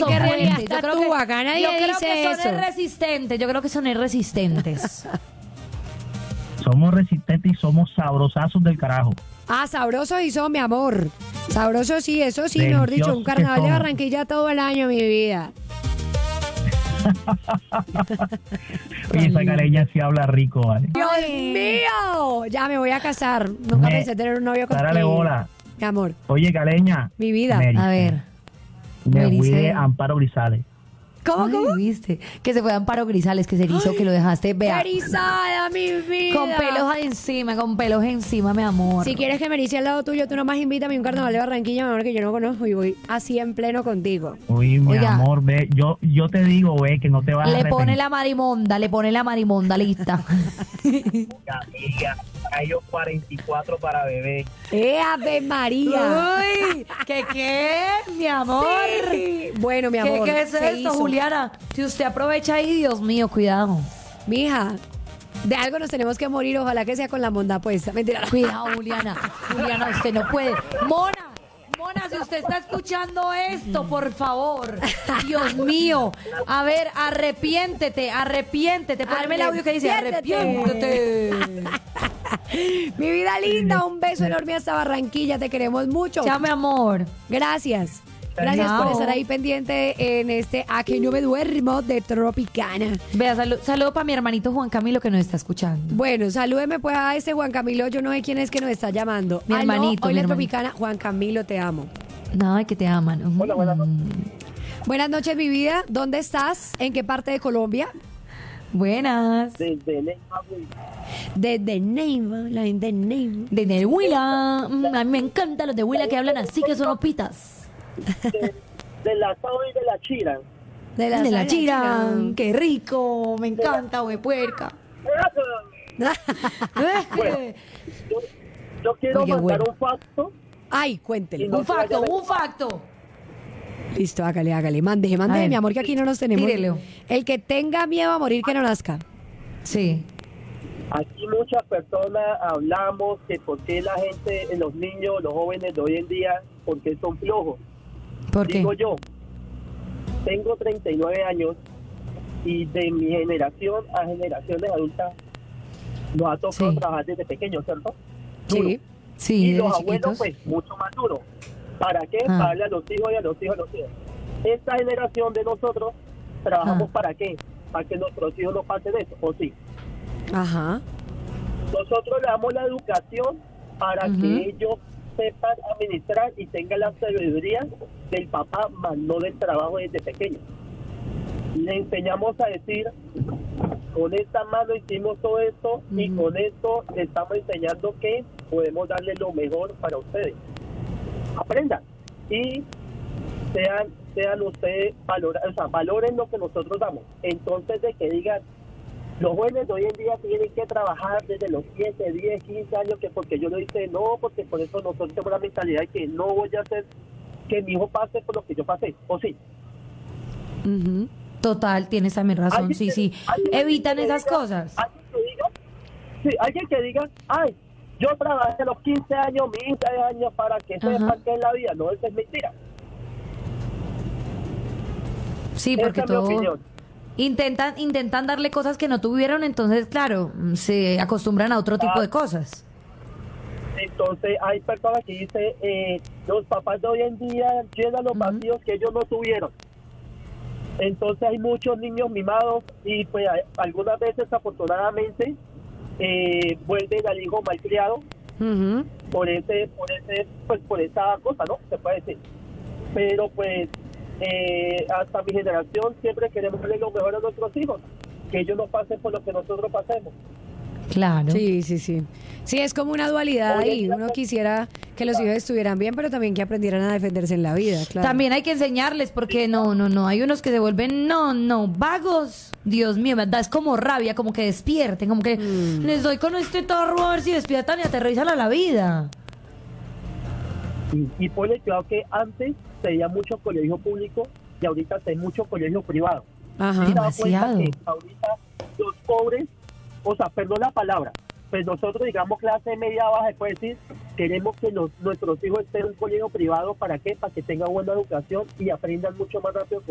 son que en realidad fuertes. está tú acá, nadie dice que son eso. resistentes, yo creo que son resistentes. Somos resistentes y somos sabrosazos del carajo. Ah, sabrosos y son, mi amor. Sabrosos sí, eso sí, mejor dicho, un Deliciosos que carnaval de son. Barranquilla todo el año, mi vida. Oye, esa caleña sí habla rico, ¿vale? ¡Dios mío! Ya me voy a casar. Nunca pensé tener un novio Párale contigo. bola. Mi amor, Oye, caleña. mi vida. Me A ver. Me fui Merice. de Amparo Grisales. ¿Cómo, Ay, cómo? ¿viste? Que se fue a Amparo Grisales, que se erizó, que lo dejaste, vea. Erizada, mi vida. Con pelos encima, mi amor. Si quieres que me erice al lado tuyo, tú nomás invítame a un carnaval de Barranquilla, mi amor, que yo no conozco y voy así en pleno contigo. Uy, mi Oiga. amor, ve, yo te digo, ve, que no te vas a Le pone arrepentir. la marimonda lista. Amiga, hay 44 para bebé. ¡Ave María! Uy, ¿qué, mi amor? Sí. Bueno, mi amor. ¿Qué es se esto, hizo. Juliana? Si usted aprovecha ahí, Dios mío, cuidado. Mija, de algo nos tenemos que morir, ojalá que sea con la monda puesta. Mentira. Cuidado, Juliana. Juliana, usted no puede. Mona, si usted está escuchando esto, por favor. Dios mío. A ver, arrepiéntete. Poneme el audio que dice arrepiéntete. Mi vida linda, un beso enorme hasta Barranquilla, te queremos mucho. Chao, mi amor. Gracias. Gracias Chao. por estar ahí pendiente en este A que no me duermo de Tropicana. Vea, saludo para mi hermanito Juan Camilo que nos está escuchando. Bueno, salúdeme pues a este Juan Camilo, yo no sé quién es que nos está llamando. Mi hermanito, Hola mi hermanito. Tropicana, Juan Camilo, te amo. Nada, que te aman. Hola, buenas noches. Buenas noches, mi vida. ¿Dónde estás? ¿En qué parte de Colombia? Buenas. Desde Leyva, Desde Neiva, la gente de Neiva. Desde el Huila. A mí me encantan los de Huila que hablan así, que son opitas. del asado y de la chira. De De la chira. Qué rico. Me encanta, güey, puerca. Yo quiero Oye, mandar bueno. un facto. Ay, cuéntele. Y no- Un facto. Listo, hágale. Mande, A ver, mi amor, que aquí no nos tenemos. tírelo. El que tenga miedo a morir, que no nazca. Sí. Aquí muchas personas hablamos que por qué la gente, los niños, los jóvenes de hoy en día, por qué son flojos. ¿Por qué? Digo yo, tengo 39 años y de mi generación a generaciones adultas nos ha tocado Sí. trabajar desde pequeños, ¿cierto? Duro. Sí. Sí, Y desde los abuelos, chiquitos. pues, mucho más duro. ¿Para qué? Ah. Para darle a los hijos y a los hijos, a los hijos. Esta generación de nosotros trabajamos Ah. ¿para qué? Para que nuestros hijos no pasen eso, ¿o sí? Ajá. Nosotros le damos la educación para Ujú. que ellos sepan administrar y tengan la sabiduría del papá, más no del trabajo desde pequeño. Le enseñamos a decir, con esta mano hicimos todo esto y Ujú. con esto le estamos enseñando que podemos darle lo mejor para ustedes. Aprendan y sean ustedes, valoren lo que nosotros damos. Entonces, de que digan, los jóvenes de hoy en día tienen que trabajar desde los 7, 10, 15 años, que porque yo lo hice, no, porque por eso nosotros tenemos la mentalidad de que no voy a hacer que mi hijo pase por lo que yo pasé, ¿o sí? Ujú. Total, tienes también razón. Alguien Sí, que- sí. alguien Evitan que esas diga- cosas. Alguien que diga, ay, yo trabajé a los 15 años, 20 años para que Ajá. sepan que es la vida. No, eso es mentira. Sí, Esa porque es mi todo opinión. intentan darle cosas que no tuvieron, entonces, claro, se acostumbran a otro tipo de cosas. Entonces hay personas que dicen, los papás de hoy en día llenan los vacíos que ellos no tuvieron. Entonces hay muchos niños mimados y pues algunas veces afortunadamente vuelven al hijo malcriado Ujú. por esa cosa, ¿no? Se puede decir. Pero pues hasta mi generación siempre queremos darle lo mejor a nuestros hijos, que ellos no pasen por lo que nosotros pasemos. Claro. Sí. Sí, es como una dualidad Oye, ahí. Uno quisiera que los hijos estuvieran bien, pero también que aprendieran a defenderse en la vida, claro. También hay que enseñarles porque no, hay unos que se vuelven, vagos. Dios mío, me da es como rabia, como que despierten, como que les doy con este tarro a ver si despiertan y aterrizan a la vida. Y ponle cuidado que antes se veía mucho colegio público y ahorita se ve mucho colegio privado. Ajá. ¿Se da cuenta Demasiado. que ahorita los pobres, o sea, perdón la palabra, pues nosotros, digamos, clase media baja, se puede decir, queremos que nuestros hijos estén en un colegio privado, ¿para qué? Para que tengan buena educación y aprendan mucho más rápido que